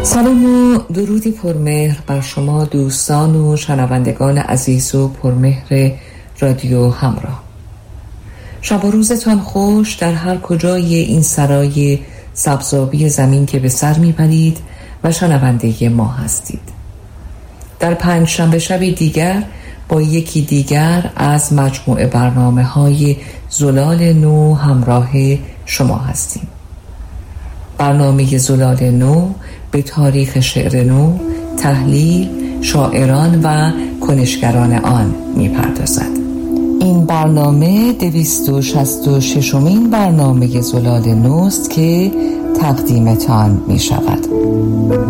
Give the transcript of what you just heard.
سلام و درودی پرمهر بر شما دوستان و شنوندگان عزیز و پرمهر رادیو همراه. شب و روزتان خوش در هر کجای این سرای سبزابی زمین که به سر میبرید و شنونده ما هستید. در پنجشنبه شب دیگر با یکی دیگر از مجموعه برنامه‌های زلال نو همراه شما هستیم. برنامه زلال نو به تاریخ شعر نو، تحلیل، شاعران و کنشگران آن می‌پردازد. این برنامه 266مین برنامه زلال نوست که تقدیمتان می‌شود.